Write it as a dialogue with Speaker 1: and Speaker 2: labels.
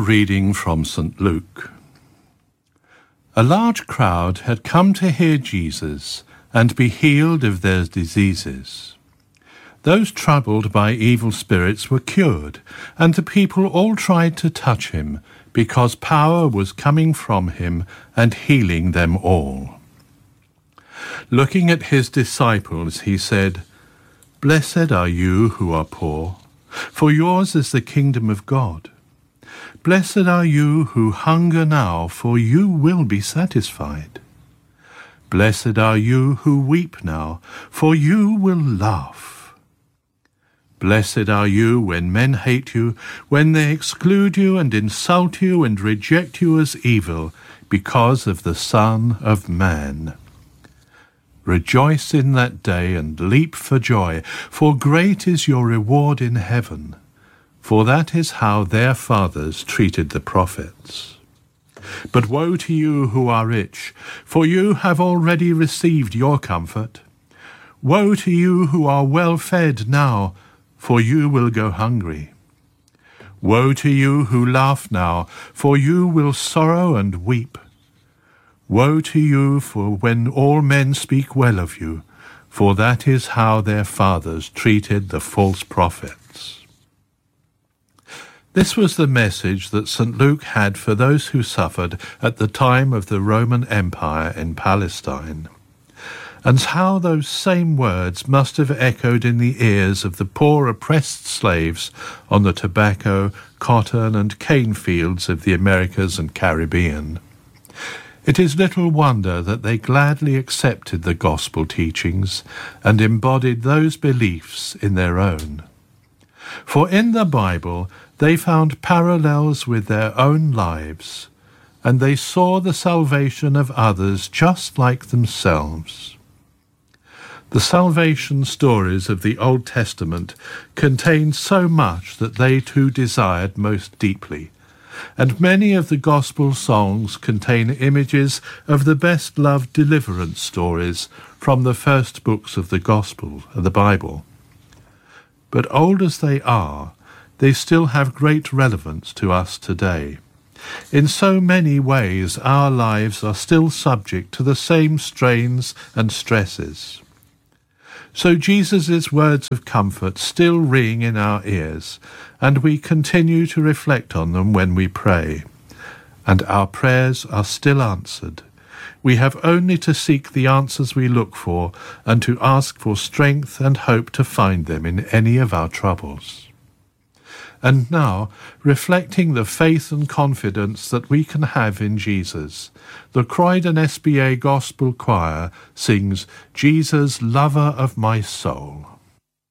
Speaker 1: reading from St. Luke. A large crowd had come to hear Jesus and be healed of their diseases. Those troubled by evil spirits were cured, and the people all tried to touch him, because power was coming from him and healing them all. Looking at his disciples, he said, "Blessed are you who are poor, for yours is the kingdom of God. Blessed are you who hunger now, for you will be satisfied. Blessed are you who weep now, for you will laugh. Blessed are you when men hate you, when they exclude you and insult you and reject you as evil, because of the Son of Man. Rejoice in that day and leap for joy, for great is your reward in heaven. For that is how their fathers treated the prophets. But woe to you who are rich, for you have already received your comfort. Woe to you who are well fed now, for you will go hungry. Woe to you who laugh now, for you will sorrow and weep. Woe to you for when all men speak well of you, for that is how their fathers treated the false prophets." This was the message that St. Luke had for those who suffered at the time of the Roman Empire in Palestine, and how those same words must have echoed in the ears of the poor oppressed slaves on the tobacco, cotton and cane fields of the Americas and Caribbean. It is little wonder that they gladly accepted the gospel teachings and embodied those beliefs in their own. For in the Bible they found parallels with their own lives, and they saw the salvation of others just like themselves. The salvation stories of the Old Testament contain so much that they too desired most deeply, and many of the gospel songs contain images of the best-loved deliverance stories from the first books of the Gospel, the Bible. But old as they are, they still have great relevance to us today. In so many ways, our lives are still subject to the same strains and stresses. So Jesus' words of comfort still ring in our ears, and we continue to reflect on them when we pray. And our prayers are still answered. We have only to seek the answers we look for, and to ask for strength and hope to find them in any of our troubles. And now, reflecting the faith and confidence that we can have in Jesus, the Croydon SBA Gospel Choir sings, "Jesus, Lover of My Soul."